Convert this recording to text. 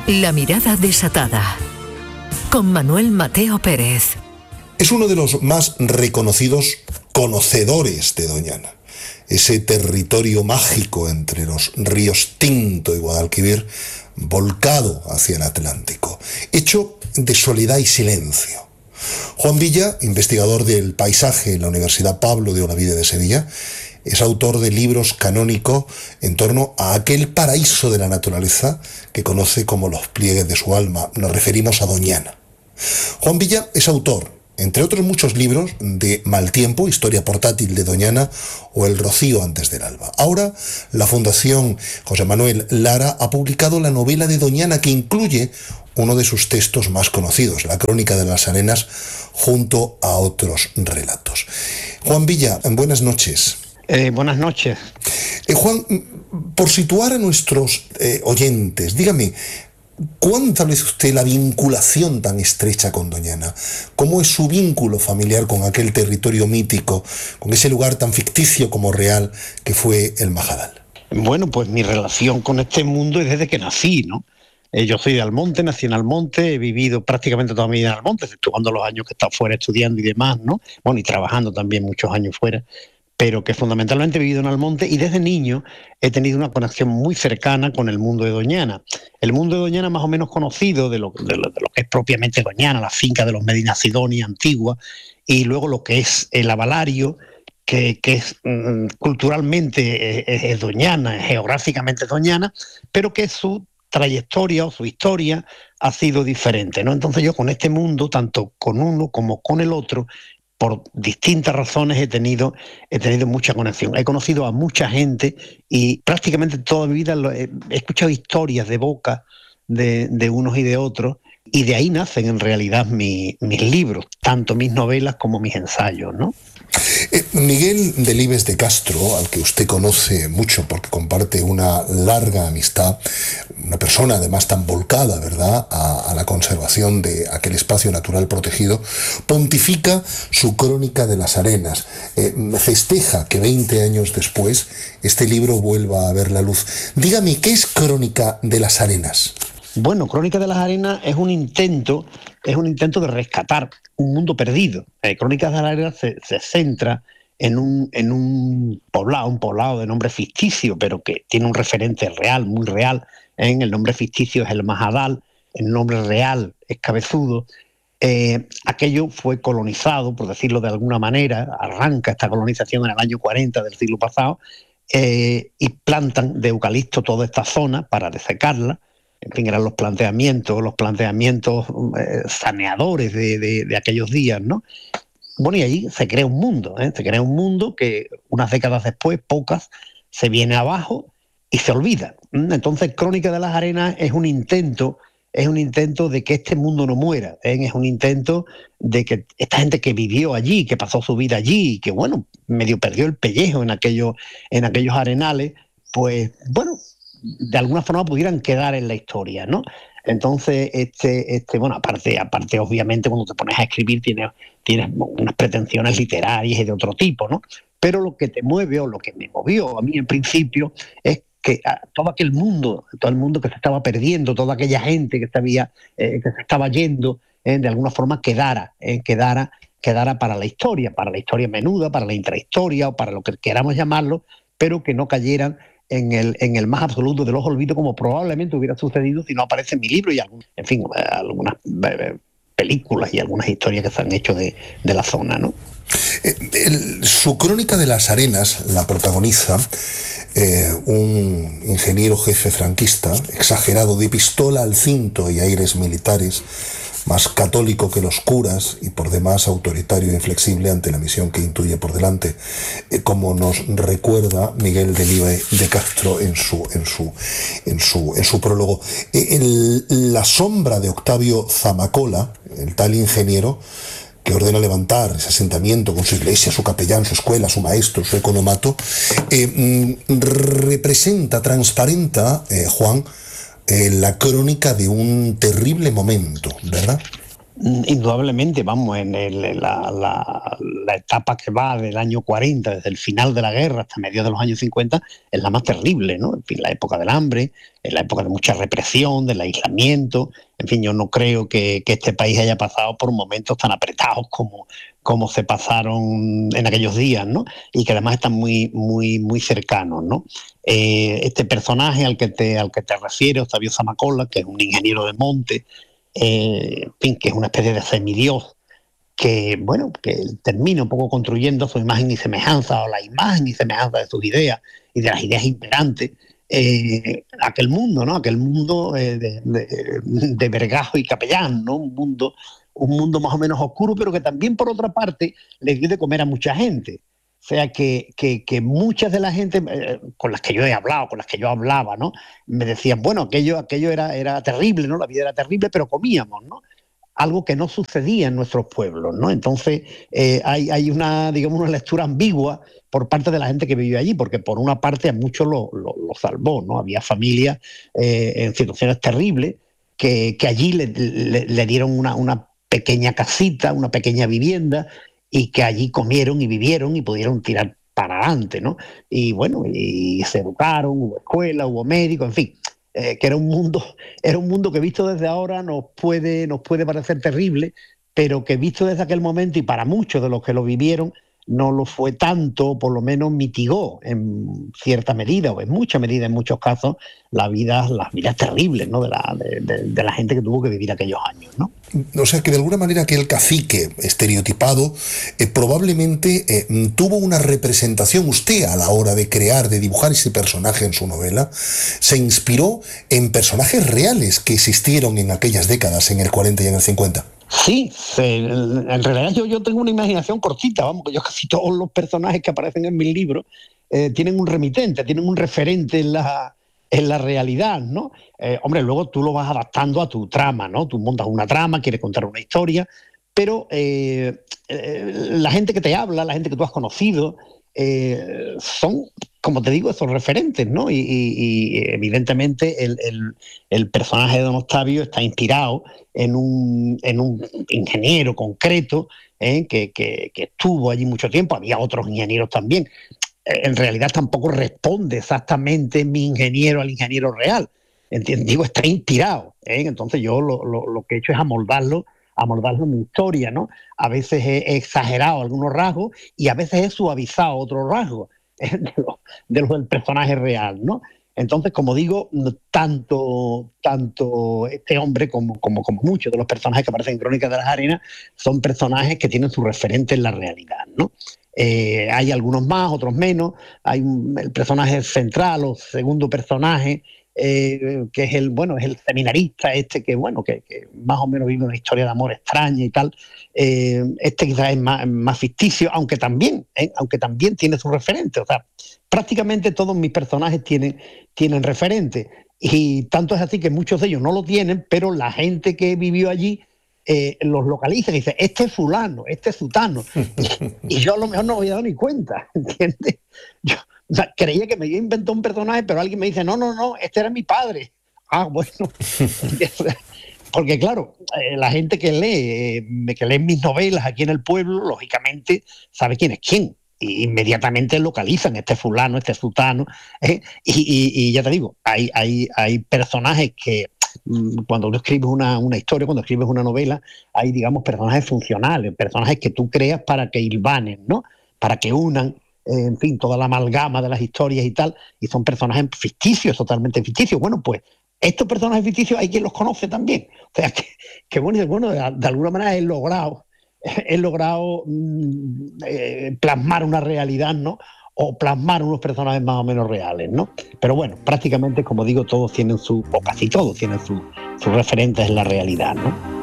La mirada desatada, con Manuel Mateo Pérez. Es uno de los más reconocidos conocedores de Doñana, ese territorio mágico entre los ríos Tinto y Guadalquivir, volcado hacia el Atlántico, hecho de soledad y silencio. Juan Villa, investigador del paisaje en la Universidad Pablo de Olavide de Sevilla, es autor de libros canónicos en torno a aquel paraíso de la naturaleza que conoce como los pliegues de su alma. Nos referimos a Doñana. Juan Villa es autor, entre otros muchos libros, de Mal Tiempo, Historia portátil de Doñana, o El rocío antes del alba. Ahora, la Fundación José Manuel Lara ha publicado la novela de Doñana, que incluye uno de sus textos más conocidos, La Crónica de las Arenas, junto a otros relatos. Juan Villa, buenas noches. Buenas noches. Juan, por situar a nuestros oyentes, dígame, ¿cuándo establece usted la vinculación tan estrecha con Doñana? ¿Cómo es su vínculo familiar con aquel territorio mítico, con ese lugar tan ficticio como real que fue el Majadal? Bueno, pues mi relación con este mundo es desde que nací, ¿no? Yo soy de Almonte, nací en Almonte, he vivido prácticamente toda mi vida en Almonte, exceptuando los años que he estado fuera estudiando y demás, ¿no? Bueno, y trabajando también muchos años fuera, pero que fundamentalmente he vivido en Almonte, y desde niño he tenido una conexión muy cercana con el mundo de Doñana. El mundo de Doñana más o menos conocido, de lo que es propiamente Doñana, la finca de los Medina Sidonia antigua, y luego lo que es el Avalario, que es culturalmente es Doñana, geográficamente Doñana, pero que su trayectoria o su historia ha sido diferente, ¿no? Entonces yo con este mundo, tanto con uno como con el otro, por distintas razones he tenido mucha conexión. He conocido a mucha gente y prácticamente toda mi vida he escuchado historias de boca de unos y de otros, y de ahí nacen en realidad mis libros, tanto mis novelas como mis ensayos, ¿no? Miguel Delibes de Castro, al que usted conoce mucho porque comparte una larga amistad, una persona además tan volcada, ¿verdad?, a la conservación de aquel espacio natural protegido, pontifica su Crónica de las Arenas. Festeja que 20 años después este libro vuelva a ver la luz. Dígame, ¿qué es Crónica de las Arenas? Bueno, Crónica de las Arenas es un intento de rescatar un mundo perdido. Crónicas de las Arenas se centra en un poblado de nombre ficticio, pero que tiene un referente real, muy real. El nombre ficticio es el Majadal, el nombre real es Cabezudo. Aquello fue colonizado, por decirlo de alguna manera, arranca esta colonización en el año 40 del siglo pasado, y plantan de eucalipto toda esta zona para desecarla. En fin, eran los planteamientos saneadores de aquellos días, ¿no? Bueno, y allí se crea un mundo que unas décadas después, pocas, se viene abajo y se olvida. Entonces, Crónica de las Arenas es un intento de que este mundo no muera, es un intento de que esta gente que vivió allí, que pasó su vida allí, que, bueno, medio perdió el pellejo en aquellos arenales, pues, bueno, de alguna forma pudieran quedar en la historia, ¿no? Entonces, bueno, aparte obviamente cuando te pones a escribir tienes unas pretensiones literarias y de otro tipo, ¿no? Pero lo que te mueve, o lo que me movió a mí en principio, es que todo el mundo que se estaba perdiendo, toda aquella gente que se estaba yendo, de alguna forma quedara para la historia menuda, para la intrahistoria, o para lo que queramos llamarlo, pero que no cayeran en el más absoluto de los olvidos, como probablemente hubiera sucedido si no aparece en mi libro y algunas películas y algunas historias que se han hecho de la zona, ¿no? Su Crónica de las Arenas la protagoniza un ingeniero jefe franquista, exagerado, de pistola al cinto y aires militares, más católico que los curas y por demás autoritario e inflexible ante la misión que intuye por delante, como nos recuerda Miguel Delibes de Castro en su prólogo. La sombra de Octavio Zamacola, el tal ingeniero, que ordena levantar ese asentamiento con su iglesia, su capellán, su escuela, su maestro, su economato, transparenta, Juan, la crónica de un terrible momento, ¿verdad? Indudablemente, vamos, la etapa que va del año 40, desde el final de la guerra hasta mediados de los años 50, es la más terrible, ¿no? En fin, la época del hambre, es la época de mucha represión, del aislamiento. En fin, yo no creo que este país haya pasado por momentos tan apretados como se pasaron en aquellos días, ¿no? Y que además están muy, muy, muy cercanos, ¿no? Este personaje al que te refieres, Octavio Zamacola, que es un ingeniero de monte, en fin, que es una especie de semidios que, bueno, que termina un poco construyendo su imagen y semejanza, o la imagen y semejanza de sus ideas y de las ideas imperantes, aquel mundo, ¿no? Aquel mundo de Vergajo y Capellán, ¿no? Un mundo más o menos oscuro, pero que también, por otra parte, le dio de comer a mucha gente. O sea que muchas de la gente con las que yo he hablado, con las que yo hablaba, ¿no? Me decían, bueno, aquello era terrible, ¿no? La vida era terrible, pero comíamos, ¿no? Algo que no sucedía en nuestros pueblos, ¿no? Entonces hay una, digamos, una lectura ambigua por parte de la gente que vivió allí, porque por una parte a muchos lo salvó, ¿no? Había familias en situaciones terribles que allí le dieron una pequeña casita, una pequeña vivienda, y que allí comieron y vivieron y pudieron tirar para adelante, ¿no? Y bueno, y se educaron, hubo escuela, hubo médicos, en fin, que era un mundo que visto desde ahora nos puede parecer terrible, pero que visto desde aquel momento, y para muchos de los que lo vivieron, no lo fue tanto, por lo menos mitigó en cierta medida, o en mucha medida, en muchos casos, las vidas terribles, ¿no? de la gente que tuvo que vivir aquellos años, ¿no? O sea que de alguna manera aquel cacique estereotipado probablemente tuvo una representación. Usted, a la hora de crear, de dibujar ese personaje en su novela, se inspiró en personajes reales que existieron en aquellas décadas, en el 40 y en el 50. Sí, en realidad yo tengo una imaginación cortita, vamos, que yo casi todos los personajes que aparecen en mis libros tienen un remitente, tienen un referente en la realidad, ¿no? Hombre, luego tú lo vas adaptando a tu trama, ¿no? Tú montas una trama, quieres contar una historia, pero la gente que te habla, la gente que tú has conocido, son, como te digo, esos referentes, ¿no? Y evidentemente el personaje de Don Octavio está inspirado en un ingeniero concreto que estuvo allí mucho tiempo. Había otros ingenieros también. En realidad tampoco responde exactamente mi ingeniero al ingeniero real. Digo, está inspirado. Entonces yo lo que he hecho es amoldarlo en mi historia, ¿no? A veces he exagerado algunos rasgos y a veces he suavizado otros rasgos de los del personaje real, ¿no? Entonces, como digo, tanto este hombre como muchos de los personajes que aparecen en Crónicas de las Arenas son personajes que tienen su referente en la realidad, ¿no? Hay algunos más, otros menos. Hay el personaje central o segundo personaje, que es el seminarista que más o menos vive una historia de amor extraña y tal. Este quizás es más ficticio, aunque también tiene su referente. O sea, prácticamente todos mis personajes tienen referente, y tanto es así que muchos de ellos no lo tienen, pero la gente que vivió allí los localiza y dice, este es fulano, este es sutano, y yo a lo mejor no me había dado ni cuenta, ¿entiendes? Yo creía que me había inventado un personaje, pero alguien me dice, no, este era mi padre. Ah, bueno. Porque claro, la gente que lee mis novelas aquí en el pueblo, lógicamente sabe quién es quién. Y inmediatamente localizan, este fulano, este sutano. Y ya te digo, hay personajes que cuando tú escribes una historia, cuando escribes una novela, hay, digamos, personajes funcionales, personajes que tú creas para que hilvanen, ¿no? Para que unan, en fin, toda la amalgama de las historias y tal, y son personajes ficticios, totalmente ficticios. Bueno, pues estos personajes ficticios hay quien los conoce también. O sea, que bueno, de alguna manera he logrado plasmar una realidad, ¿no? O plasmar unos personajes más o menos reales, ¿no? Pero bueno, prácticamente, como digo, todos tienen o casi todos tienen sus referentes en la realidad, ¿no?